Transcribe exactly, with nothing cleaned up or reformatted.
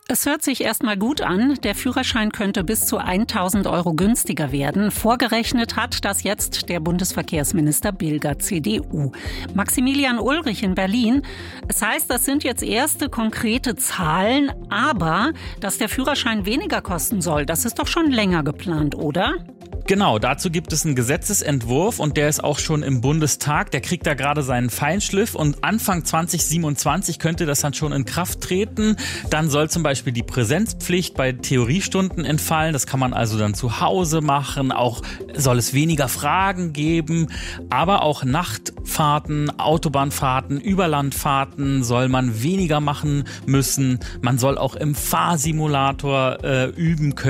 Es hört sich erstmal gut an. Der Führerschein könnte bis zu tausend Euro günstiger werden. Vorgerechnet hat das jetzt der Bundesverkehrsminister Bilger, C D U. Maximilian Ulrich in Berlin. Es heißt, das sind jetzt erste konkrete Zahlen, aber dass der Führerschein weniger kosten soll, das ist doch schon länger geplant, oder? Genau, dazu gibt es einen Gesetzesentwurf und der ist auch schon im Bundestag. Der kriegt da gerade seinen Feinschliff und Anfang zwanzig siebenundzwanzig könnte das dann schon in Kraft treten. Dann soll zum Beispiel die Präsenzpflicht bei Theoriestunden entfallen. Das kann man also dann zu Hause machen. Auch soll es weniger Fragen geben, aber auch Nachtfahrten, Autobahnfahrten, Überlandfahrten soll man weniger machen müssen. Man soll auch im Fahrsimulator äh, üben können.